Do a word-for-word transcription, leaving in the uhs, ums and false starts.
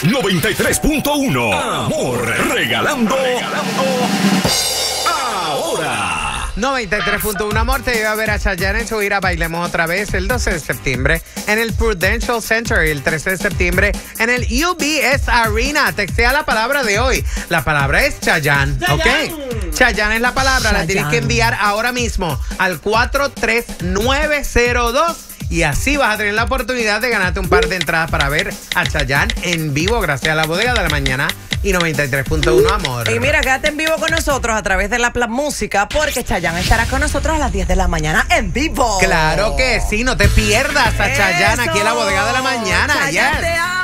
noventa y tres punto uno. Amor, regalando, regalando ahora. noventa y tres punto uno Amor te lleva a ver a Chayanne en su gira Bailemos Otra Vez el doce de septiembre en el Prudential Center y el trece de septiembre en el U B S Arena. Textea la palabra de hoy. La palabra es Chayanne, ¿ok? Chayanne es la palabra. Chayanne. La tienes que enviar ahora mismo al cuatro tres nueve cero dos. Y así vas a tener la oportunidad de ganarte un par de entradas para ver a Chayanne en vivo gracias a la Bodega de la Mañana y noventa y tres punto uno Amor. Y mira, quédate en vivo con nosotros a través de la Plan Música porque Chayanne estará con nosotros a las diez de la mañana en vivo. Claro que sí, no te pierdas a Eso. Chayanne aquí en la Bodega de la Mañana. Chayanne, Yes. te amo.